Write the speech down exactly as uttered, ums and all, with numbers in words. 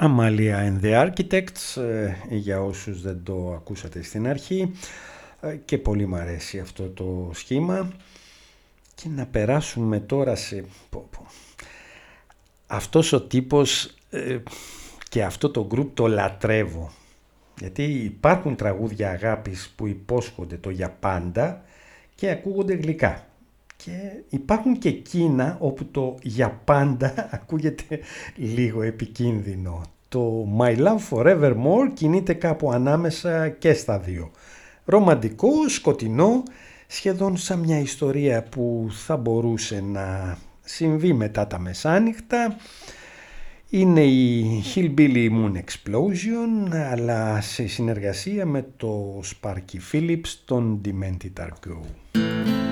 Amalia and the Architects, ε, για όσους δεν το ακούσατε στην αρχή, ε, και πολύ μου αρέσει αυτό το σχήμα. Και να περάσουμε τώρα σε... Πω, πω. Αυτός ο τύπος ε, και αυτό το γκρουπ το λατρεύω, γιατί υπάρχουν τραγούδια αγάπης που υπόσχονται το για πάντα και ακούγονται γλυκά. Και υπάρχουν και εκείνα όπου το για πάντα ακούγεται λίγο επικίνδυνο. Το My Love Forevermore κινείται κάπου ανάμεσα και στα δύο. Ρομαντικό, σκοτεινό, σχεδόν σαν μια ιστορία που θα μπορούσε να συμβεί μετά τα μεσάνυχτα. Είναι η Hillbilly Moon Explosion, αλλά σε συνεργασία με το Sparky Phillips, τον Demented Argo.